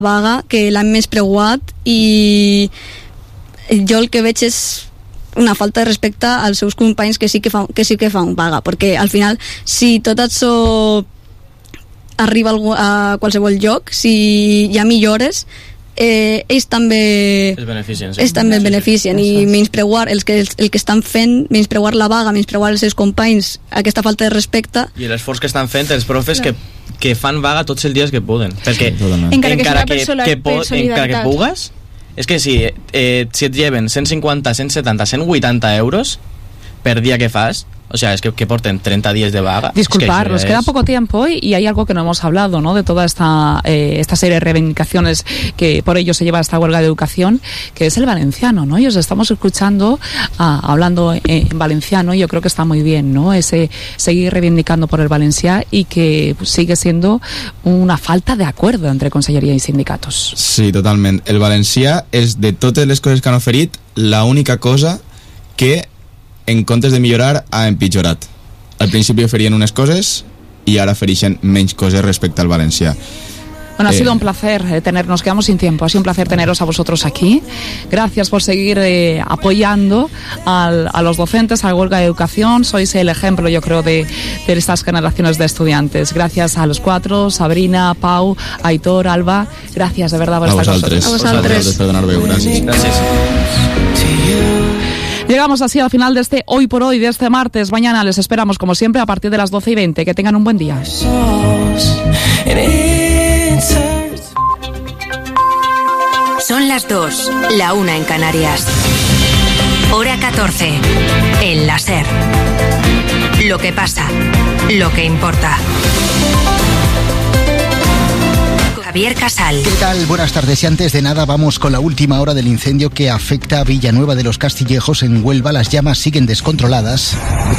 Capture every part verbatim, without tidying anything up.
vaga, que l'han menyspreat, i jo el que veig és una falta de respecte als seus companys que sí que, fa, que sí que fan vaga, perquè al final, si tot això arriba a qualsevol lloc, si hi ha millores, eh, ells també es beneficien, sí. ells també sí, beneficien sí, sí. I menyspreuar els que, el que estan fent, menyspreuar la vaga, menyspreuar els seus companys, aquesta falta de respecte, i l'esforç que estan fent els profes que, que fan vaga tots els dies que poden, perquè sí, encara que, encara que, que, que, po, encara que pugues, és que si, eh, si et lleven cent cincuenta, cent setanta, cent vuitanta euros per dia que fas, o sea, es que, que porten treinta días de vaga. Disculpar, es que nos es... queda poco tiempo y, y hay algo que no hemos hablado, ¿no? De toda esta eh, esta serie de reivindicaciones que por ello se lleva esta huelga de educación, que es el valenciano, ¿no? Y os estamos escuchando ah, hablando eh, en valenciano, y yo creo que está muy bien, ¿no? Ese seguir reivindicando por el valencià y que pues, sigue siendo una falta de acuerdo entre conselleria y sindicatos. Sí, totalment. El valencià és, de totes les coses que han oferit, la única cosa que en comptes de millorar, ha empitjorat. Al principi oferien unes coses i ara ofereixen menys coses respecte al valencià. Bueno, ha eh, sido un placer eh, tener, nos quedamos sin tiempo, ha sido un placer teneros a vosotros aquí. Gracias por seguir eh, apoyando al, a los docentes, a la huelga de educación. Sois el ejemplo, yo creo, de, de estas generaciones de estudiantes. Gracias a los cuatro, Sabrina, Pau, Aitor, Alba. Gracias de verdad por a estar con nosotros. A vosaltres. Gracias. Gracias. Llegamos así al final de este Hoy por Hoy, de este martes. Mañana les esperamos, como siempre, a partir de las doce y veinte. Que tengan un buen día. Son las dos, la una en Canarias. Hora catorce, en la SER. Lo que pasa, lo que importa. Javier Casal. ¿Qué tal? Buenas tardes. Y antes de nada vamos con la última hora del incendio que afecta a Villanueva de los Castillejos en Huelva. Las llamas siguen descontroladas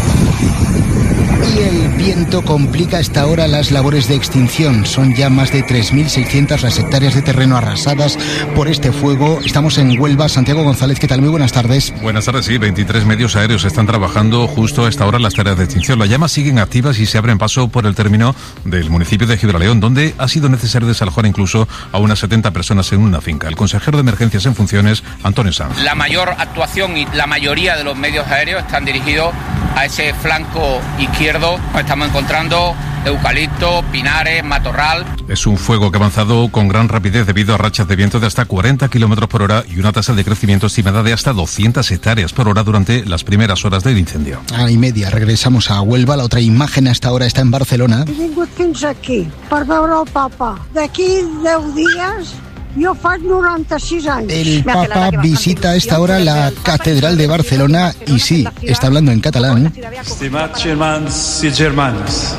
y el viento complica a esta hora las labores de extinción. Son ya más de tres mil seiscientas las hectáreas de terreno arrasadas por este fuego. Estamos en Huelva. Santiago González, ¿qué tal? Muy buenas tardes. Buenas tardes, sí. veintitrés medios aéreos están trabajando justo a esta hora en las tareas de extinción. Las llamas siguen activas y se abren paso por el término del municipio de Gibraleón, donde ha sido necesario desalojar incluso a unas setenta personas en una finca. El consejero de emergencias en funciones, Antonio Sanz. La mayor actuación y la mayoría de los medios aéreos están dirigidos a ese flanco izquierdo. Estamos encontrando eucalipto, pinares, matorral. Es un fuego que ha avanzado con gran rapidez debido a rachas de viento de hasta cuarenta kilómetros por hora y una tasa de crecimiento estimada de hasta doscientas hectáreas por hora durante las primeras horas del incendio. A y media regresamos a Huelva. La otra imagen hasta ahora está en Barcelona. He vingut fins aquí per veure el papa. D'aquí deu dies yo faig noranta-sis años. El Papa visita a esta hora la Catedral de Barcelona y sí, está hablando en catalán. Estimats germans i germanes,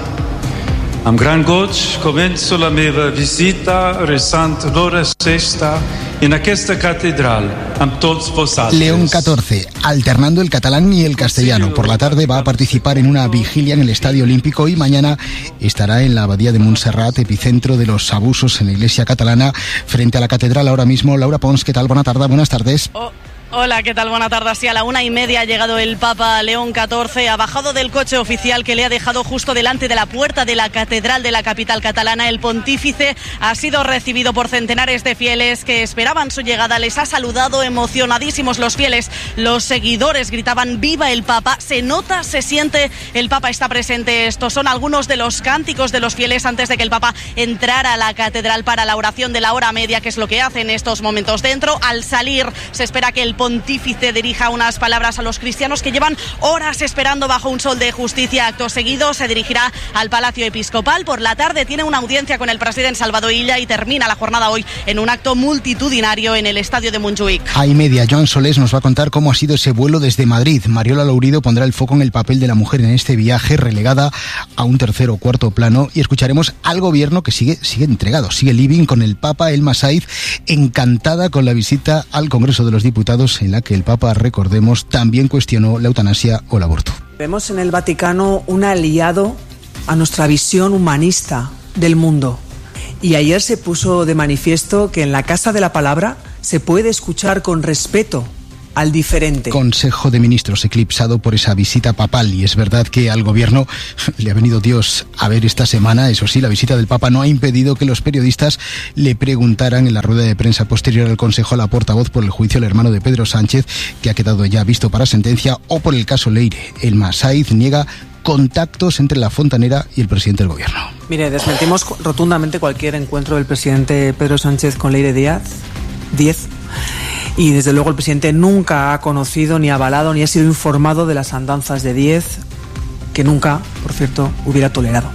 amb gran goig començo la meva visita resant l'hora sexta en aquesta catedral amb tots vosaltres. León catorce, alternando el catalán y el castellano. Por la tarde va a participar en una vigilia en el Estadio Olímpico y mañana estará en la Abadía de Montserrat, epicentro de los abusos en la Iglesia catalana, frente a la catedral ahora mismo. Laura Pons, ¿qué tal? Buena tarde, buenas tardes. Oh. Hola, ¿qué tal? Buena tarde. Sí, a la una y media ha llegado el Papa León catorce, ha bajado del coche oficial que le ha dejado justo delante de la puerta de la catedral de la capital catalana. El pontífice ha sido recibido por centenares de fieles que esperaban su llegada. Les ha saludado emocionadísimos los fieles. Los seguidores gritaban ¡Viva el Papa! Se nota, se siente, el Papa está presente. Estos son algunos de los cánticos de los fieles antes de que el Papa entrara a la catedral para la oración de la hora media, que es lo que hace en estos momentos dentro. Al salir se espera que el pontífice dirija unas palabras a los cristianos que llevan horas esperando bajo un sol de justicia. Acto seguido se dirigirá al Palacio Episcopal. Por la tarde tiene una audiencia con el presidente Salvador Illa y termina la jornada hoy en un acto multitudinario en el estadio de Montjuïc. A y media, Joan Solés nos va a contar cómo ha sido ese vuelo desde Madrid. Mariola Lourido pondrá el foco en el papel de la mujer en este viaje, relegada a un tercer o cuarto plano, y escucharemos al gobierno que sigue, sigue entregado, sigue living con el Papa. Elma Saiz, encantada con la visita al Congreso de los Diputados, en la que el Papa, recordemos, también cuestionó la eutanasia o el aborto. Vemos en el Vaticano un aliado a nuestra visión humanista del mundo. Y ayer se puso de manifiesto que en la Casa de la Palabra se puede escuchar con respeto al diferente. Consejo de Ministros eclipsado por esa visita papal, y es verdad que al gobierno le ha venido Dios a ver esta semana. Eso sí, la visita del Papa no ha impedido que los periodistas le preguntaran en la rueda de prensa posterior al Consejo a la portavoz por el juicio al hermano de Pedro Sánchez, que ha quedado ya visto para sentencia, o por el caso Leire. El Masaiz niega contactos entre la fontanera y el presidente del gobierno. Mire, desmentimos rotundamente cualquier encuentro del presidente Pedro Sánchez con Leire Díaz, diez. Y desde luego el presidente nunca ha conocido, ni avalado, ni ha sido informado de las andanzas de Díez, que nunca, por cierto, hubiera tolerado.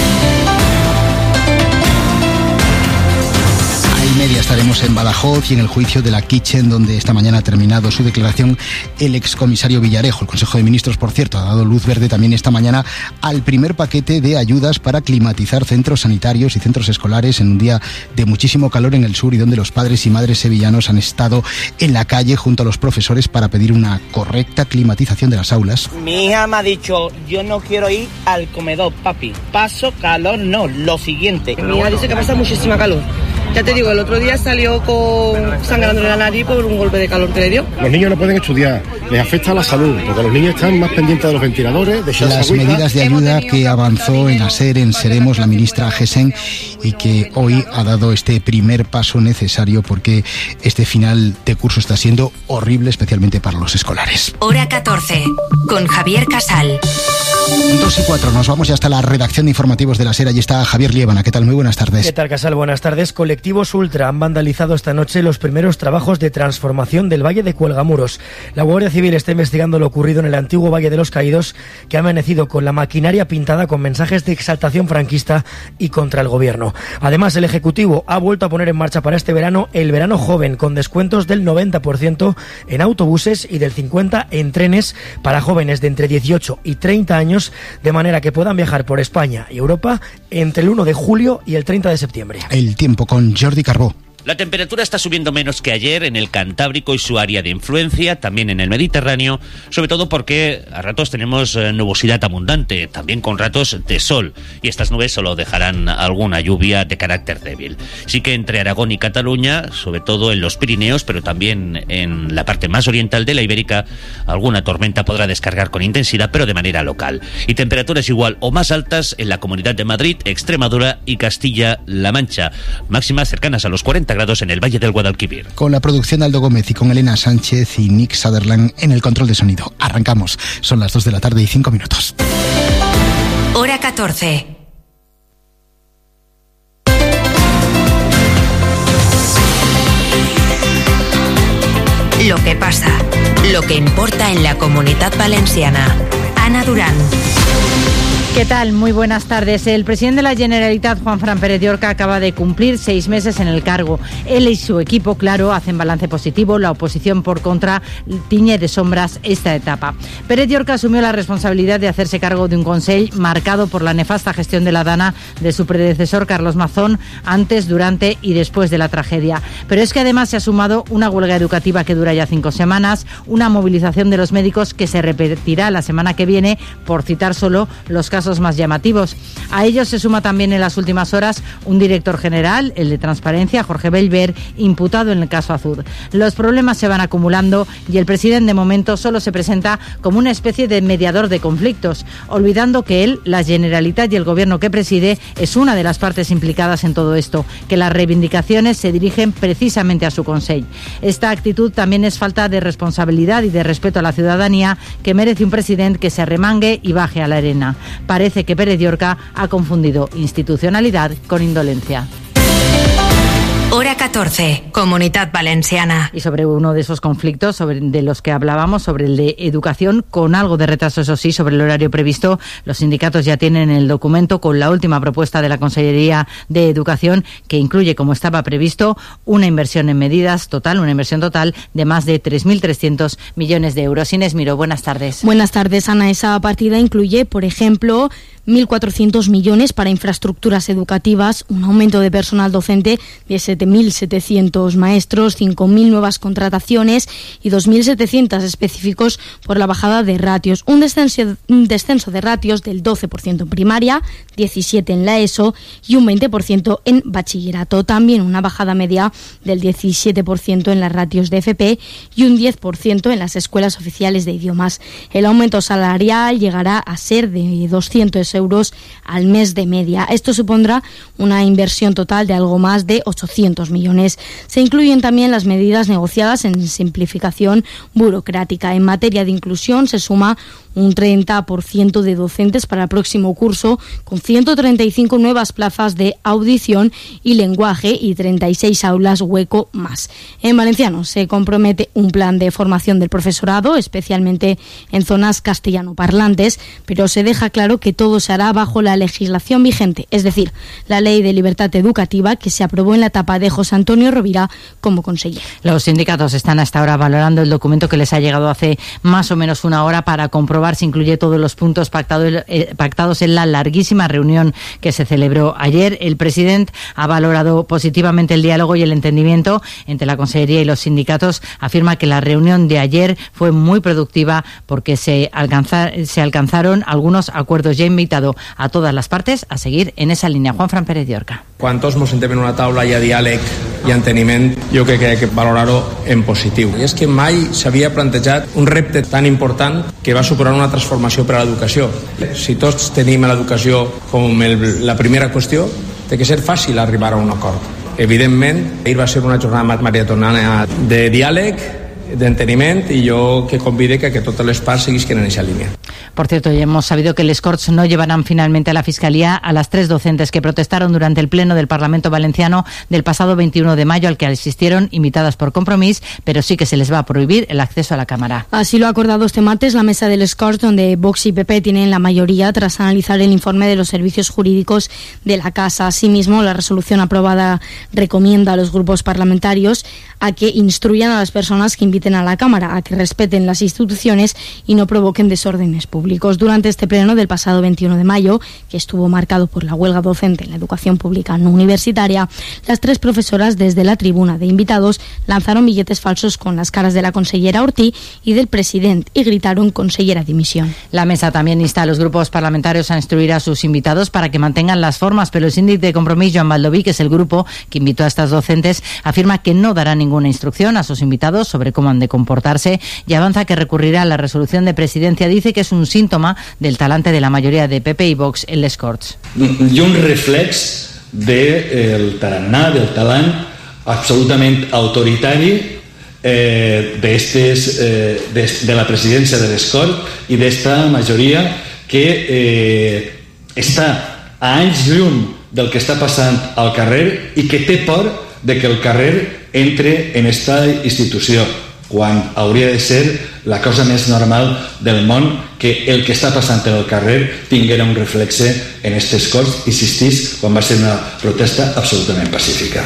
Media estaremos en Badajoz y en el juicio de la Kitchen, donde esta mañana ha terminado su declaración el excomisario Villarejo. El Consejo de Ministros, por cierto, ha dado luz verde también esta mañana al primer paquete de ayudas para climatizar centros sanitarios y centros escolares en un día de muchísimo calor en el sur, y donde los padres y madres sevillanos han estado en la calle junto a los profesores para pedir una correcta climatización de las aulas. Mi hija me ha dicho, yo no quiero ir al comedor, papi. Paso calor, no, lo siguiente. Mi hija dice que pasa muchísima calor. Ya te digo, el otro día salió con sangrando en la nariz por un golpe de calor que le dio. Los niños no pueden estudiar, les afecta la salud, porque los niños están más pendientes de los ventiladores, de las medidas de ayuda que avanzó en ASER, en Seremos, la ministra Gesen, y que hoy ha dado este primer paso necesario, porque este final de curso está siendo horrible, especialmente para los escolares. Hora catorce, con Javier Casal. Dos y cuatro, nos vamos ya hasta la redacción de informativos de la SER. Allí está Javier Liébana. ¿Qué tal? Muy buenas tardes. ¿Qué tal, Casal? Buenas tardes. Colectivos Ultra han vandalizado esta noche los primeros trabajos de transformación del Valle de Cuelgamuros. La Guardia Civil está investigando lo ocurrido en el antiguo Valle de los Caídos, que ha amanecido con la maquinaria pintada con mensajes de exaltación franquista y contra el gobierno. Además, el Ejecutivo ha vuelto a poner en marcha para este verano el verano joven, con descuentos del noventa por ciento en autobuses y del cincuenta por ciento en trenes para jóvenes de entre dieciocho y treinta años, de manera que puedan viajar por España y Europa entre el uno de julio y el treinta de septiembre. El tiempo con Jordi Carbó. La temperatura está subiendo menos que ayer en el Cantábrico y su área de influencia, también en el Mediterráneo, sobre todo porque a ratos tenemos eh, nubosidad abundante, también con ratos de sol, y estas nubes solo dejarán alguna lluvia de carácter débil. Sí que entre Aragón y Cataluña, sobre todo en los Pirineos, pero también en la parte más oriental de la Ibérica, alguna tormenta podrá descargar con intensidad, pero de manera local. Y temperaturas igual o más altas en la Comunidad de Madrid, Extremadura y Castilla-La Mancha, máximas cercanas a los cuarenta grados en el Valle del Guadalquivir. Con la producción de Aldo Gómez y con Elena Sánchez y Nick Sutherland en el control de sonido. Arrancamos. Son las dos de la tarde y cinco minutos. Hora catorce. Lo que pasa, lo que importa en la Comunidad Valenciana. Ana Durán. ¿Qué tal? Muy buenas tardes. El presidente de la Generalitat, Juanfran Pérez de Orca, acaba de cumplir seis meses en el cargo. Él y su equipo, claro, hacen balance positivo. La oposición, por contra, tiñe de sombras esta etapa. Pérez de Orca asumió la responsabilidad de hacerse cargo de un Consell marcado por la nefasta gestión de la Dana de su predecesor, Carlos Mazón, antes, durante y después de la tragedia. Pero es que además se ha sumado una huelga educativa que dura ya cinco semanas, una movilización de los médicos que se repetirá la semana que viene, por citar solo los casos más llamativos. A ellos se suma también en las últimas horas un director general, el de Transparencia, Jorge Belver, imputado en el caso Azud. Los problemas se van acumulando y el presidente de momento solo se presenta como una especie de mediador de conflictos, olvidando que él, la Generalitat y el gobierno que preside es una de las partes implicadas en todo esto, que las reivindicaciones se dirigen precisamente a su Consell. Esta actitud también es falta de responsabilidad y de respeto a la ciudadanía, que merece un presidente que se remangue y baje a la arena. Parece que Pérez de Orca ha confundido institucionalidad con indolencia. Hora catorce, Comunidad Valenciana. Y sobre uno de esos conflictos sobre, de los que hablábamos, sobre el de educación, con algo de retraso, eso sí, sobre el horario previsto, los sindicatos ya tienen el documento con la última propuesta de la Consellería de Educación, que incluye, como estaba previsto, una inversión en medidas total, una inversión total de más de tres mil trescientos millones de euros. Inés Miró, buenas tardes. Buenas tardes, Ana. Esa partida incluye, por ejemplo, mil cuatrocientos millones para infraestructuras educativas, un aumento de personal docente de siete mil mil setecientos maestros, cinco mil nuevas contrataciones y dos mil setecientos específicos por la bajada de ratios. Un descenso, un descenso de ratios del doce por ciento en primaria, diecisiete por ciento en la ESO y un veinte por ciento en bachillerato. También una bajada media del diecisiete por ciento en las ratios de F P y un diez por ciento en las escuelas oficiales de idiomas. El aumento salarial llegará a ser de doscientos euros al mes de media. Esto supondrá una inversión total de algo más de ochocientos millones. Se incluyen también las medidas negociadas en simplificación burocrática. En materia de inclusión se suma un treinta por ciento de docentes para el próximo curso, con ciento treinta y cinco nuevas plazas de audición y lenguaje y treinta y seis aulas hueco más. En valenciano se compromete un plan de formación del profesorado, especialmente en zonas castellanoparlantes, pero se deja claro que todo se hará bajo la legislación vigente, es decir, la Ley de Libertad Educativa que se aprobó en la etapa de José Antonio Rovira como consejero. Los sindicatos están hasta ahora valorando el documento que les ha llegado hace más o menos una hora para comprobar si incluye todos los puntos pactado, eh, pactados en la larguísima reunión que se celebró ayer. El presidente ha valorado positivamente el diálogo y el entendimiento entre la Consellería y los sindicatos. Afirma que la reunión de ayer fue muy productiva porque se, alcanza, se alcanzaron algunos acuerdos y ha invitado a todas las partes a seguir en esa línea. Juanfran Pérez de Orca. Quan tots ens sentem en una taula hi ha diàleg i enteniment, jo crec que hay que valorar-ho en positiu. I és que mai s'havia plantejat un repte tan important que va superar una transformació per a l'educació. Si tots tenim l'educació com el, la primera qüestió, té que ser fàcil arribar a un acord. Evidentment, ahir va ser una jornada maratoniana de diàleg, de enteniment, y yo que convide que, que todas las partes seguisquen en esa línea. Por cierto, ya hemos sabido que les Corts no llevarán finalmente a la Fiscalía a las tres docentes que protestaron durante el pleno del Parlamento Valenciano del pasado veintiuno de mayo, al que asistieron invitadas por Compromís, pero sí que se les va a prohibir el acceso a la Cámara. Así lo ha acordado este martes la mesa de les Corts, donde Vox y P P tienen la mayoría tras analizar el informe de los servicios jurídicos de la Casa. Asimismo, la resolución aprobada recomienda a los grupos parlamentarios a que instruyan a las personas que inviten a la Cámara a que respeten las instituciones y no provoquen desórdenes públicos. Durante este pleno del pasado veintiuno de mayo, que estuvo marcado por la huelga docente en la educación pública no universitaria, las tres profesoras desde la tribuna de invitados lanzaron billetes falsos con las caras de la consellera Ortí y del presidente y gritaron consellera dimisión. La mesa también insta a los grupos parlamentarios a instruir a sus invitados para que mantengan las formas, pero el síndic de Compromís, Joan Baldoví, que es el grupo que invitó a estas docentes, afirma que no dará ninguna instrucción a sus invitados sobre cómo han de comportarse y avanza que recurrirá a la resolución de presidencia. Dice que es un síntoma del talante de la mayoría de P P y Vox en les Corts. I un reflex del tarannà, del talant absolutament autoritari eh, de, estes, eh, de, de la presidència de les Corts i d'esta majoria que eh, està a anys llum del que està passant al carrer i que té por de que el carrer entre en esta institució, quan hauria de ser la cosa més normal del món que el que està passant en el carrer tinguera un reflexe en aquestes Corts, insistís, quan va ser una protesta absolutament pacífica.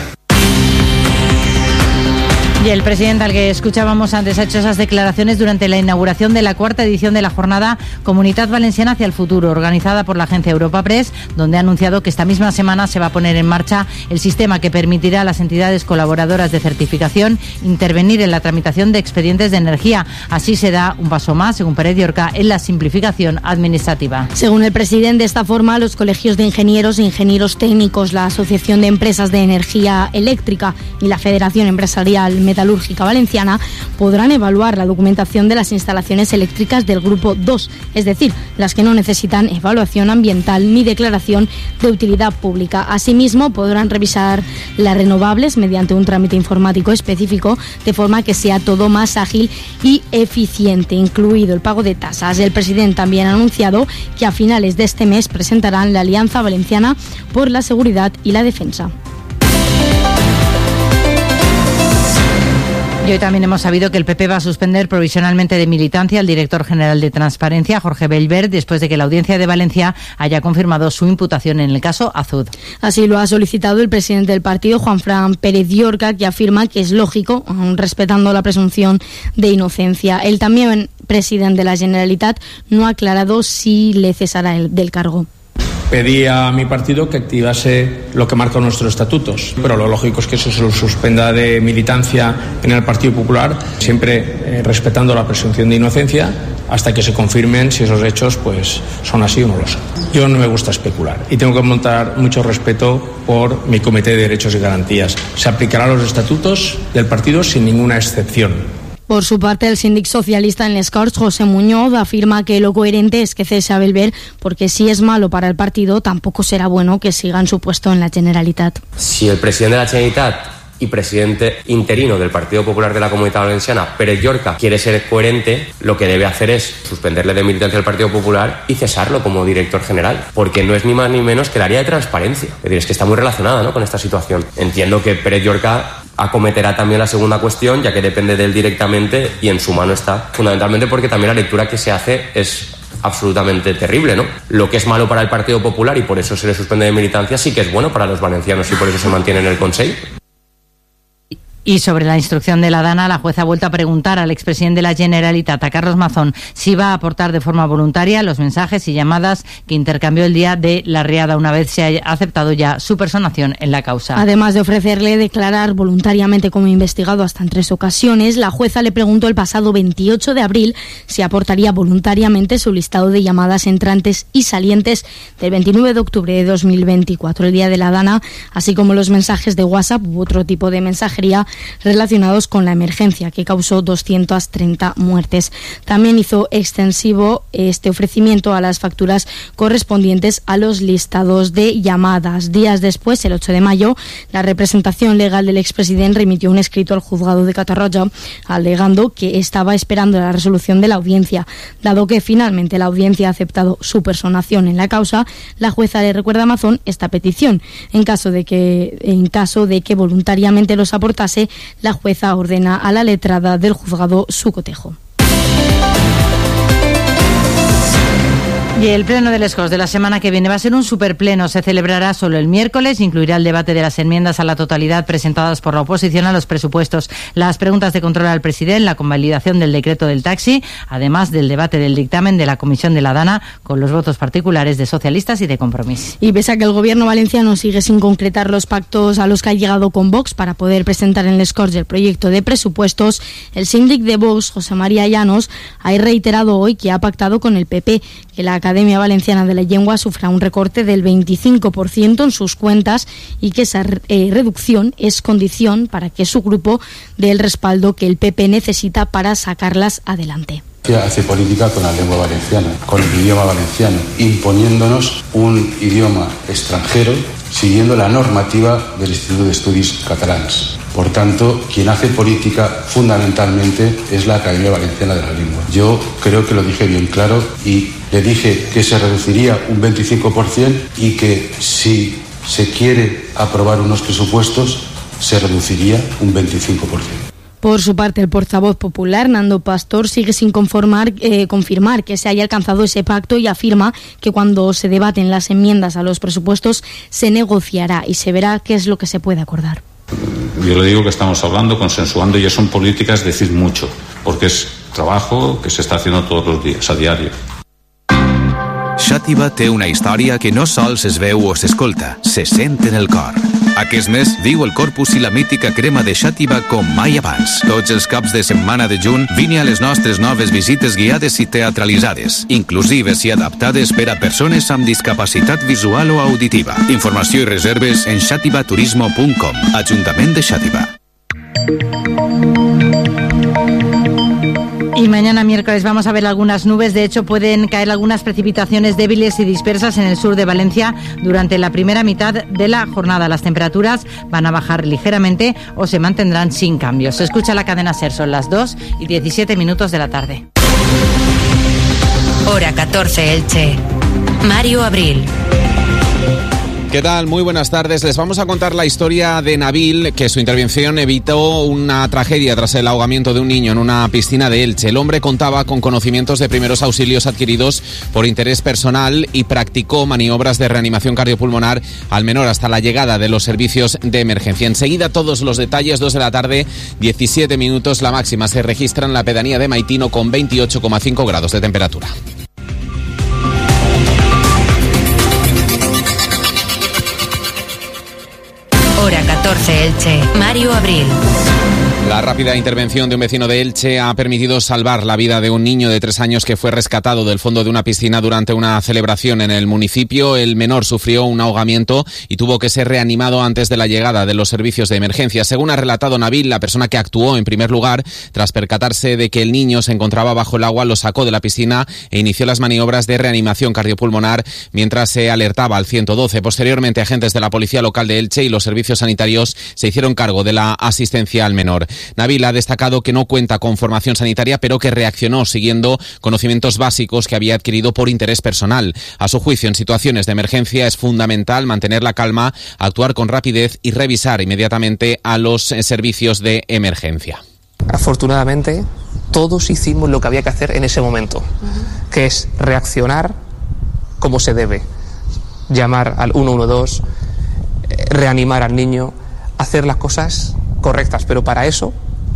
Y el presidente al que escuchábamos antes ha hecho esas declaraciones durante la inauguración de la cuarta edición de la jornada Comunitat Valenciana hacia el futuro, organizada por la agencia Europa Press, donde ha anunciado que esta misma semana se va a poner en marcha el sistema que permitirá a las entidades colaboradoras de certificación intervenir en la tramitación de expedientes de energía. Así se da un paso más, según Pérez de Orca, en la simplificación administrativa. Según el presidente, de esta forma los colegios de ingenieros e ingenieros técnicos, la Asociación de Empresas de Energía Eléctrica y la Federación Empresarial Metalúrgica Valenciana podrán evaluar la documentación de las instalaciones eléctricas del grupo dos, es decir, las que no necesitan evaluación ambiental ni declaración de utilidad pública. Asimismo, podrán revisar las renovables mediante un trámite informático específico, de forma que sea todo más ágil y eficiente, incluido el pago de tasas. El presidente también ha anunciado que a finales de este mes presentarán la Alianza Valenciana por la Seguridad y la Defensa. Y hoy también hemos sabido que el P P va a suspender provisionalmente de militancia al director general de Transparencia, Jorge Bellver, después de que la Audiencia de Valencia haya confirmado su imputación en el caso Azud. Así lo ha solicitado el presidente del partido, Juanfran Pérez de Orca, que afirma que es lógico, aun respetando la presunción de inocencia. El también presidente de la Generalitat no ha aclarado si le cesará el, del cargo. pedí a mi partido que activase lo que marcan nuestros estatutos, pero lo lógico es que eso se lo suspenda de militancia en el Partido Popular, siempre eh, respetando la presunción de inocencia, hasta que se confirmen si esos hechos pues son así o no lo son. Yo no me gusta especular y tengo que montar mucho respeto por mi Comité de Derechos y Garantías. Se aplicarán los estatutos del partido sin ninguna excepción. Por su parte, el síndic socialista en Les Corts, José Muñoz, afirma que lo coherente es que cese a Belver porque si es malo para el partido, tampoco será bueno que siga en su puesto en la Generalitat. Si el presidente de la Generalitat y presidente interino del Partido Popular de la Comunitat Valenciana, Pérez Llorca, quiere ser coherente, lo que debe hacer es suspenderle de militancia al Partido Popular y cesarlo como director general, porque no es ni más ni menos que el área de transparencia. Es decir, es que está muy relacionada, ¿no?, con esta situación. Entiendo que Pérez Llorca acometerá también la segunda cuestión, ya que depende de él directamente y en su mano está, fundamentalmente porque también la lectura que se hace es absolutamente terrible, ¿no? Lo que es malo para el Partido Popular y por eso se le suspende de militancia, sí que es bueno para los valencianos y por eso se mantiene en el Consell. Y sobre la instrucción de la DANA, la jueza ha vuelto a preguntar al expresidente de la Generalitat, a Carlos Mazón, si va a aportar de forma voluntaria los mensajes y llamadas que intercambió el día de la riada, una vez se haya aceptado ya su personación en la causa. Además de ofrecerle declarar voluntariamente como investigado hasta en tres ocasiones, la jueza le preguntó el pasado veintiocho de abril si aportaría voluntariamente su listado de llamadas entrantes y salientes del veintinueve de octubre de dos mil veinticuatro, el día de la DANA, así como los mensajes de WhatsApp u otro tipo de mensajería relacionados con la emergencia que causó doscientas treinta muertes. También hizo extensivo este ofrecimiento a las facturas correspondientes a los listados de llamadas. Días después, el ocho de mayo, la representación legal del expresidente remitió un escrito al juzgado de Catarroja alegando que estaba esperando la resolución de la audiencia. Dado que finalmente la audiencia ha aceptado su personación en la causa, la jueza le recuerda a Mazón esta petición. En caso de que, en caso de que voluntariamente los aportase, la jueza ordena a la letrada del juzgado su cotejo. Y el pleno de Les Corts de la semana que viene va a ser un superpleno. Se celebrará solo el miércoles, incluirá el debate de las enmiendas a la totalidad presentadas por la oposición a los presupuestos, las preguntas de control al presidente, la convalidación del decreto del taxi, además del debate del dictamen de la Comisión de la DANA con los votos particulares de socialistas y de Compromís. Y pese a que el gobierno valenciano sigue sin concretar los pactos a los que ha llegado con Vox para poder presentar en Les Corts el proyecto de presupuestos, el síndic de Vox, José María Llanos, ha reiterado hoy que ha pactado con el P P que la Academia Valenciana de la Llengua sufra un recorte del veinticinco por ciento en sus cuentas y que esa eh, reducción es condición para que su grupo dé el respaldo que el P P necesita para sacarlas adelante. Hace política con la lengua valenciana, con el idioma valenciano, imponiéndonos un idioma extranjero siguiendo la normativa del Instituto de Estudis Catalans. Por tanto, quien hace política fundamentalmente es la Academia Valenciana de la Lengua. Yo creo que lo dije bien claro y le dije que se reduciría un veinticinco por ciento y que si se quiere aprobar unos presupuestos se reduciría un veinticinco por ciento. Por su parte, el portavoz popular, Nando Pastor, sigue sin conformar, eh, confirmar que se haya alcanzado ese pacto y afirma que cuando se debaten las enmiendas a los presupuestos se negociará y se verá qué es lo que se puede acordar. Yo le digo que estamos hablando, consensuando, y eso en política es decir mucho, porque es trabajo que se está haciendo todos los días, a diario. Xàtiva té una història que no sols es veu o s'escolta, se sent en el cor. Aquest mes viu el Corpus i la mítica crema de Xàtiva com mai abans. Tots els caps de setmana de juny vine a les nostres noves visites guiades i teatralitzades, inclusives i adaptades per a persones amb discapacitat visual o auditiva. Informació i reserves en xàtiva turismo punt com. Ajuntament de Xàtiva. Y mañana miércoles vamos a ver algunas nubes. De hecho, pueden caer algunas precipitaciones débiles y dispersas en el sur de Valencia durante la primera mitad de la jornada. Las temperaturas van a bajar ligeramente o se mantendrán sin cambios. Se escucha la cadena SER, son las dos y diecisiete minutos de la tarde. Hora catorce, Elche. Mario Abril. ¿Qué tal? Muy buenas tardes. Les vamos a contar la historia de Nabil, que su intervención evitó una tragedia tras el ahogamiento de un niño en una piscina de Elche. El hombre contaba con conocimientos de primeros auxilios adquiridos por interés personal y practicó maniobras de reanimación cardiopulmonar al menor hasta la llegada de los servicios de emergencia. Enseguida todos los detalles, dos de la tarde, diecisiete minutos. La máxima se registra en la pedanía de Maitino con veintiocho coma cinco grados de temperatura. catorce Elche, Mario Abril. La rápida intervención de un vecino de Elche ha permitido salvar la vida de un niño de tres años que fue rescatado del fondo de una piscina durante una celebración en el municipio. El menor sufrió un ahogamiento y tuvo que ser reanimado antes de la llegada de los servicios de emergencia. Según ha relatado Nabil, la persona que actuó en primer lugar, tras percatarse de que el niño se encontraba bajo el agua, lo sacó de la piscina e inició las maniobras de reanimación cardiopulmonar mientras se alertaba al ciento doce. Posteriormente, agentes de la policía local de Elche y los servicios sanitarios se hicieron cargo de la asistencia al menor. Nabil ha destacado que no cuenta con formación sanitaria, pero que reaccionó siguiendo conocimientos básicos que había adquirido por interés personal. A su juicio, en situaciones de emergencia es fundamental mantener la calma, actuar con rapidez y revisar inmediatamente a los servicios de emergencia. Afortunadamente, todos hicimos lo que había que hacer en ese momento, que es reaccionar como se debe. Llamar al uno uno dos, reanimar al niño, hacer las cosas correctas, pero para eso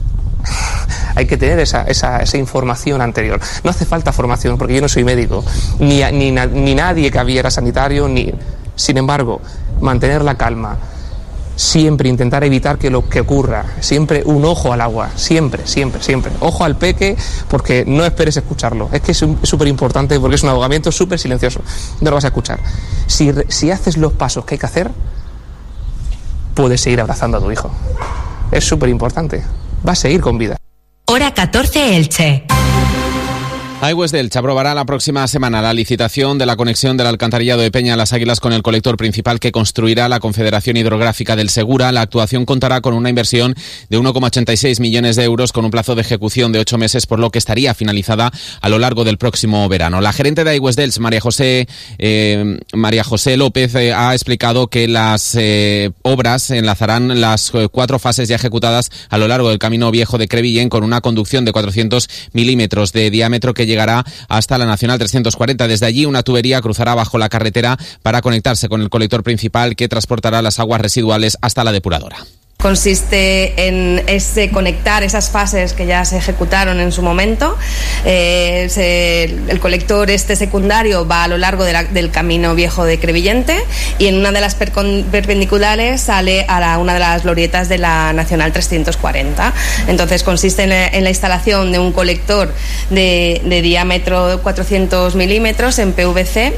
hay que tener esa, esa, esa información anterior. No hace falta formación, porque yo no soy médico, ni, ni, ni nadie que había era sanitario, ni... Sin embargo, mantener la calma, siempre intentar evitar que lo que ocurra, siempre un ojo al agua, siempre, siempre, siempre. Ojo al peque, porque no esperes escucharlo. Es que es súper importante, porque es un ahogamiento súper silencioso. No lo vas a escuchar. Si, si haces los pasos que hay que hacer, puedes seguir abrazando a tu hijo. Es súper importante. Va a seguir con vida. Hora catorce Elche. Aigües de Elche aprobará la próxima semana la licitación de la conexión del alcantarillado de Peña Las Águilas con el colector principal que construirá la Confederación Hidrográfica del Segura. La actuación contará con una inversión de uno coma ochenta y seis millones de euros con un plazo de ejecución de ocho meses, por lo que estaría finalizada a lo largo del próximo verano. La gerente de Aigües de Elche, María José, eh, María José López, eh, ha explicado que las eh, obras enlazarán las eh, cuatro fases ya ejecutadas a lo largo del Camino Viejo de Crevillén con una conducción de cuatrocientos milímetros de diámetro que llegará hasta la Nacional trescientos cuarenta. Desde allí, una tubería cruzará bajo la carretera para conectarse con el colector principal que transportará las aguas residuales hasta la depuradora. Consiste en ese conectar esas fases que ya se ejecutaron en su momento. Eh, se, el colector este secundario va a lo largo de la, del Camino Viejo de Crevillente y en una de las per, perpendiculares sale a la, una de las glorietas de la Nacional trescientos cuarenta. Entonces consiste en la, en la instalación de un colector de, de diámetro cuatrocientos milímetros en P V C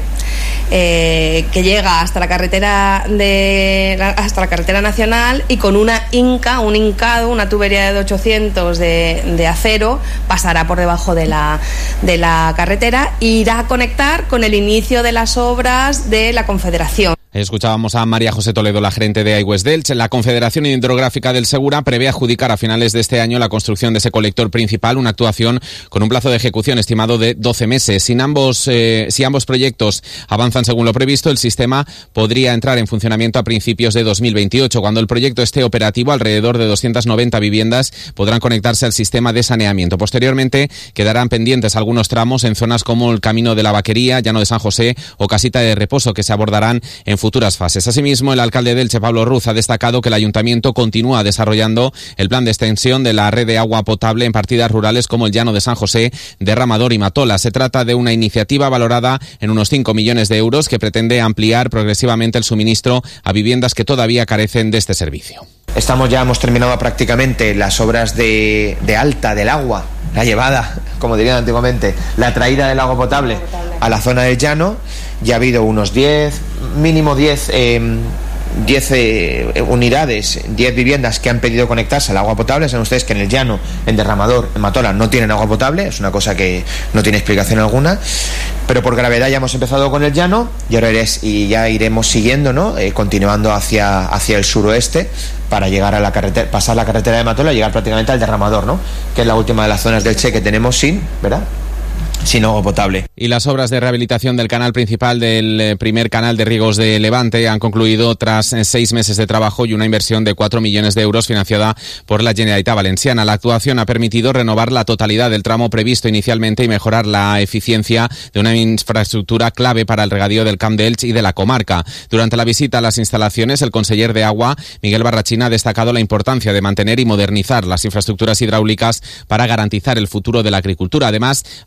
eh, que llega hasta la carretera de hasta la carretera nacional y con una Inca, un hincado, una tubería de ochocientos de, de acero, pasará por debajo de la, de la carretera e irá a conectar con el inicio de las obras de la Confederación. Escuchábamos a María José Toledo, la gerente de Aigües de Elche. La Confederación Hidrográfica del Segura prevé adjudicar a finales de este año la construcción de ese colector principal, una actuación con un plazo de ejecución estimado de doce meses. Si ambos, eh, si ambos proyectos avanzan según lo previsto, el sistema podría entrar en funcionamiento a principios de dos mil veintiocho. Cuando el proyecto esté operativo, alrededor de doscientas noventa viviendas podrán conectarse al sistema de saneamiento. Posteriormente, quedarán pendientes algunos tramos en zonas como el Camino de la Vaquería, Llano de San José o Casita de Reposo, que se abordarán en futuras fases. Asimismo, el alcalde de Elche, Pablo Ruz, ha destacado que el ayuntamiento continúa desarrollando el plan de extensión de la red de agua potable en partidas rurales como el Llano de San José, Derramador y Matola. Se trata de una iniciativa valorada en unos cinco millones de euros que pretende ampliar progresivamente el suministro a viviendas que todavía carecen de este servicio. Estamos ya, hemos terminado prácticamente las obras de, de alta del agua, la llevada, como dirían antiguamente, la traída del agua potable a la zona del llano. Ya ha habido unos diez, mínimo diez, eh, diez eh, unidades, diez viviendas que han pedido conectarse al agua potable. Saben ustedes que en el llano, en Derramador, en Matola no tienen agua potable, es una cosa que no tiene explicación alguna, pero por gravedad ya hemos empezado con el llano y ahora irés, y ya iremos siguiendo, ¿no? Eh, continuando hacia, hacia el suroeste para llegar a la carretera, pasar la carretera de Matola y llegar prácticamente al Derramador, ¿no? Que es la última de las zonas del Che que tenemos sin, ¿verdad?, sin agua potable. Y las obras de rehabilitación del canal principal del primer canal de riegos de Levante han concluido tras seis meses de trabajo y una inversión de cuatro millones de euros financiada por la Generalitat Valenciana. La actuación ha permitido renovar la totalidad del tramo previsto inicialmente y mejorar la eficiencia de una infraestructura clave para el regadío del Camp de Elche y de la comarca. Durante la visita a las instalaciones, el conseller de Agua, Miguel Barrachina, ha destacado la importancia de mantener y modernizar las infraestructuras hidráulicas para garantizar el futuro de la agricultura. Además, ha vuelto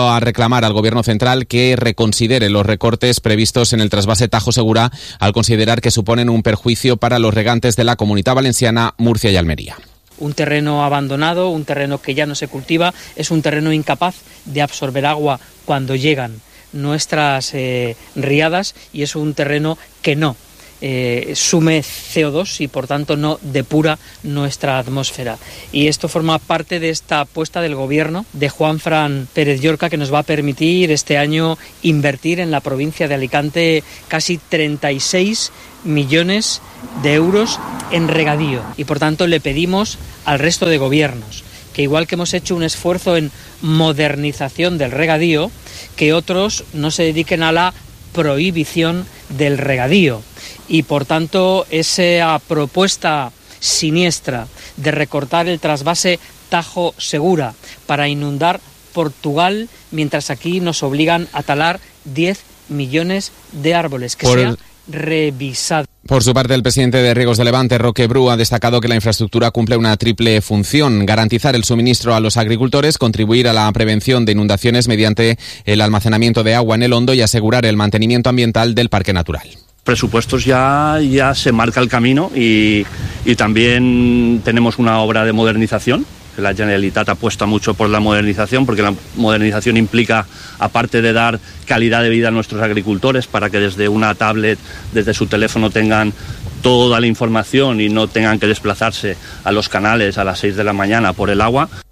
vuelto a reclamar al Gobierno central que reconsidere los recortes previstos en el trasvase Tajo Segura, al considerar que suponen un perjuicio para los regantes de la Comunidad Valenciana, Murcia y Almería. Un terreno abandonado, un terreno que ya no se cultiva, es un terreno incapaz de absorber agua cuando llegan nuestras eh, riadas, y es un terreno que no Eh, sume C O dos y por tanto no depura nuestra atmósfera. Y esto forma parte de esta apuesta del gobierno de Juanfran Pérez Llorca, que nos va a permitir este año invertir en la provincia de Alicante casi treinta y seis millones de euros en regadío. Y por tanto le pedimos al resto de gobiernos que, igual que hemos hecho un esfuerzo en modernización del regadío, que otros no se dediquen a la prohibición del regadío. Y por tanto esa propuesta siniestra de recortar el trasvase Tajo Segura para inundar Portugal, mientras aquí nos obligan a talar diez millones de árboles, que por... sea revisado. Por su parte, el presidente de Riegos de Levante, Roque Bru, ha destacado que la infraestructura cumple una triple función: garantizar el suministro a los agricultores, contribuir a la prevención de inundaciones mediante el almacenamiento de agua en el Hondo y asegurar el mantenimiento ambiental del parque natural. Presupuestos ya, ya se marca el camino y, y también tenemos una obra de modernización. La Generalitat apuesta mucho por la modernización, porque la modernización implica, aparte de dar calidad de vida a nuestros agricultores para que desde una tablet, desde su teléfono tengan toda la información y no tengan que desplazarse a los canales a las seis de la mañana por el agua,